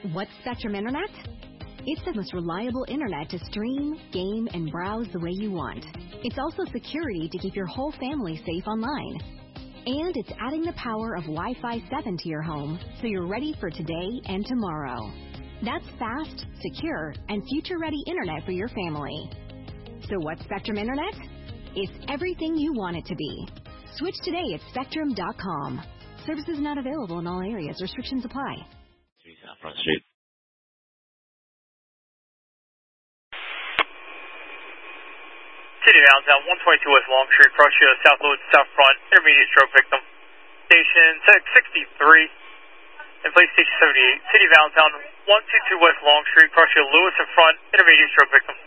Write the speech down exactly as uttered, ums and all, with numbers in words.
What's Spectrum Internet? It's the most reliable internet to stream, game, and browse the way you want. It's also security to keep your whole family safe online. And it's adding the power of Wi-Fi seven to your home, so you're ready for today and tomorrow. That's fast, secure, and future-ready internet for your family. So what's Spectrum Internet? It's everything you want it to be. Switch today at spectrum dot com. Services not available in all areas. Restrictions apply. Front Street. City of Allentown, one twenty-two West Long Street, Prussia, South Load, South Front, intermediate stroke victim. Station sixty-three, and place station seventy-eight. City of Allentown, one twenty-two West Long Street, Prussia, Lewis in front, intermediate stroke victim.